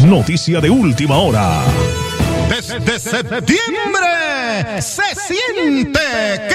Noticia de última hora. Desde septiembre se siente